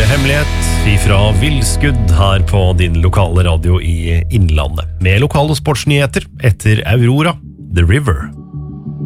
hemmelighet ifra Villskudd her på din lokale radio i Innlandet. Med lokale sportsnyheter etter Aurora, The River.